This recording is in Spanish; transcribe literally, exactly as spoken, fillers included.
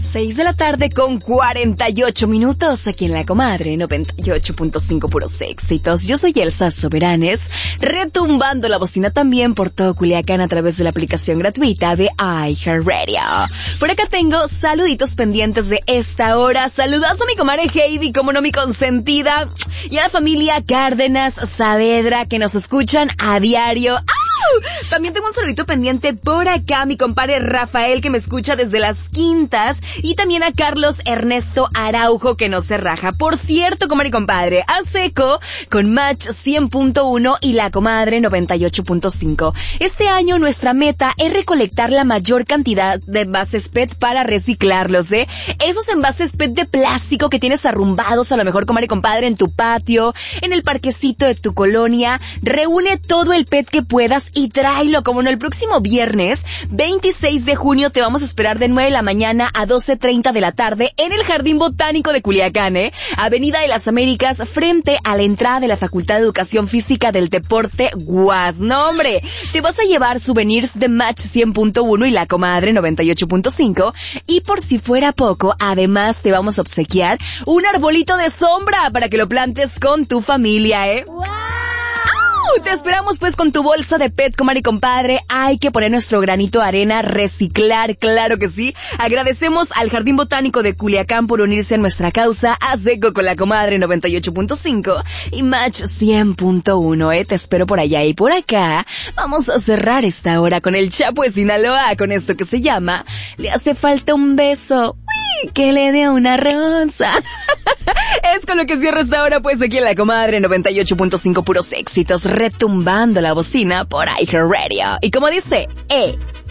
seis de la tarde con cuarenta y ocho minutos aquí en La Comadre noventa y ocho punto cinco puros éxitos. Yo soy Elsa Soberanes, retumbando la bocina también por todo Culiacán a través de la aplicación gratuita de iHeartRadio. Por acá tengo saluditos pendientes de esta hora. Saludos a mi comadre Heidi, como no, mi consentida, y a la familia Cárdenas Saavedra que nos escuchan a diario. ¡Ah! También tengo un saludito pendiente por acá, mi compadre Rafael que me escucha desde Las Quintas, y también a Carlos Ernesto Araujo que no se raja. Por cierto, comadre y compadre, a seco con Match cien punto uno y La Comadre noventa y ocho punto cinco. Este año nuestra meta es recolectar la mayor cantidad de envases P E T para reciclarlos, ¿eh? Esos envases P E T de plástico que tienes arrumbados a lo mejor, comadre y compadre, en tu patio, en el parquecito de tu colonia. Reúne todo el P E T que puedas y tráelo. Como no, el próximo viernes veintiséis de junio te vamos a esperar de nueve de la mañana a doce treinta de la tarde en el Jardín Botánico de Culiacán, ¿eh? Avenida de las Américas, frente a la entrada de la Facultad de Educación Física del Deporte U A S. No, hombre, te vas a llevar souvenirs de Match cien punto uno y La Comadre noventa y ocho punto cinco, y por si fuera poco, además te vamos a obsequiar un arbolito de sombra para que lo plantes con tu familia, ¿eh? ¡Wow! Te esperamos pues con tu bolsa de P E T, comadre y compadre. Hay que poner nuestro granito de arena, reciclar, claro que sí. Agradecemos al Jardín Botánico de Culiacán por unirse a nuestra causa, a seco con La Comadre noventa y ocho punto cinco y Match cien punto uno, eh. Te espero por allá y por acá. Vamos a cerrar esta hora con el Chapo de Sinaloa, con esto que se llama Le hace falta un beso, uy, que le dé una rosa. Es con lo que cierra esta hora pues aquí en La Comadre noventa y ocho punto cinco puros éxitos, retumbando la bocina por iHeartRadio. Y como dice, eh